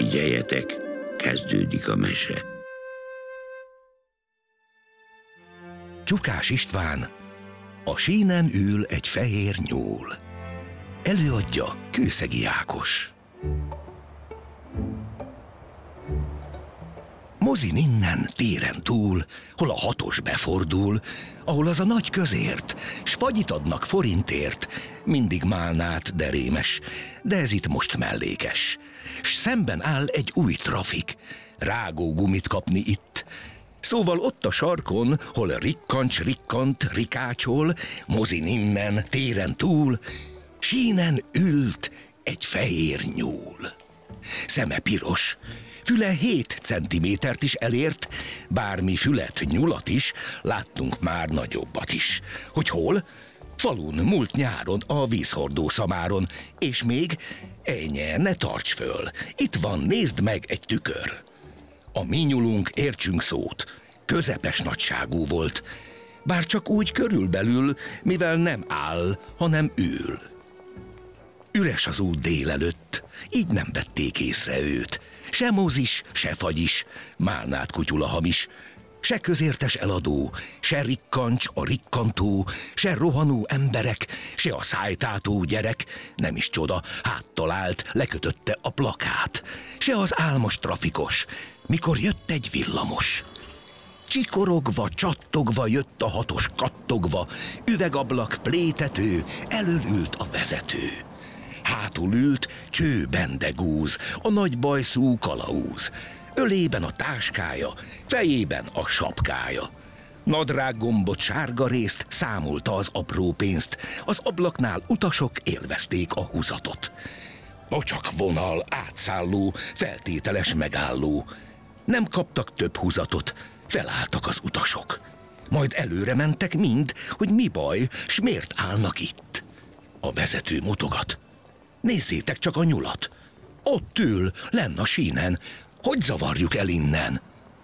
Figyeljetek, kezdődik a mese. Csukás István, a sínen ül egy fehér nyúl. Előadja Kőszegi Ákos. Mozin innen, téren túl, hol a hatos befordul, ahol az a nagy közért, s fagyit adnak forintért, mindig málnát, de rémes, de ez itt most mellékes. S szemben áll egy új trafik, rágó gumit kapni itt. Szóval ott a sarkon, hol rikkancs, rikkant, rikácsol, Mozin innen, téren túl, sínen ült egy fehér nyúl. Szeme piros, füle 7 centimétert is elért, bármi fület, nyulat is, láttunk már nagyobbat is. Hogy hol? Falun, múlt nyáron, a vízhordó szamáron, és még, ennyi, ne tarts föl, itt van, nézd meg egy tükör. A mi nyulunk, értsünk szót, közepes nagyságú volt, bár csak úgy körülbelül, mivel nem áll, hanem ül. Üres az út délelőtt, így nem vették észre őt. Se mozis, se fagyis, málnát kutyula hamis, se közértes eladó, se rikkancs a rikkantó, se rohanó emberek, se a szájtátó gyerek, nem is csoda, háttal állt, lekötötte a plakát, se az álmos trafikos, mikor jött egy villamos. Csikorogva, csattogva jött a hatos kattogva, üvegablak plétető, elől ült a vezető. Hátul ült Cső Bendegúz, a nagy bajszú kalauz. Ölében a táskája, fejében a sapkája. Nadrág gombot, sárga részt, számolta az apró pénzt. Az ablaknál utasok élvezték a húzatot. Bocsak vonal, átszálló, feltételes megálló. Nem kaptak több húzatot, felálltak az utasok. Majd előre mentek mind, hogy mi baj, s miért állnak itt. A vezető mutogat. Nézzétek csak a nyulat. Ott ül, lenn a sínen. Hogy zavarjuk el innen?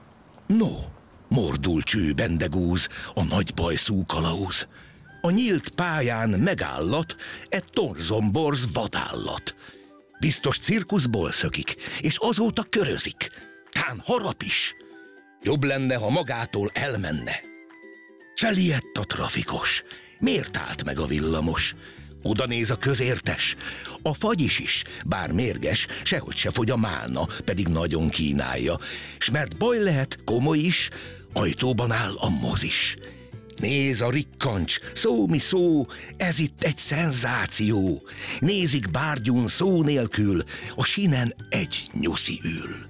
No, mordul Cső Bendegúz, a nagy bajszú kalauz. A nyílt pályán megállat egy torzomborz vadállat. Biztos cirkuszból szökik, és azóta körözik. Tán harap is. Jobb lenne, ha magától elmenne. Felijedt a trafikos. Miért állt meg a villamos? Oda néz a közértes. A fagyis is, bár mérges, sehogy se fogy a málna, pedig nagyon kínálja. S mert baj lehet, komoly is, ajtóban áll a mozis. Néz a rikkancs, szó mi szó, ez itt egy szenzáció. Nézik bárgyún szó nélkül, a sínen egy nyuszi ül.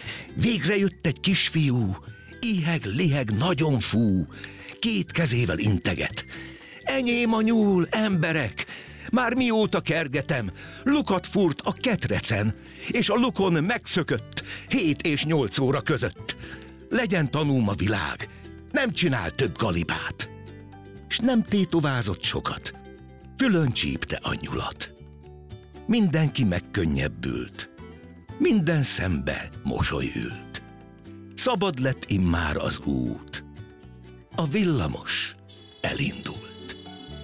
Végre jött egy kisfiú, iheg-liheg nagyon fú, 2 kezével integet. Enyém a nyúl, emberek! Már mióta kergetem, lukat fúrt a ketrecen, és a lukon megszökött 7 és 8 óra között. Legyen tanúm a világ, nem csinál több galibát. S nem tétovázott sokat, fülön csípte a nyulat. Mindenki megkönnyebbült, minden szembe mosoly ült. Szabad lett immár az út, a villamos elindult.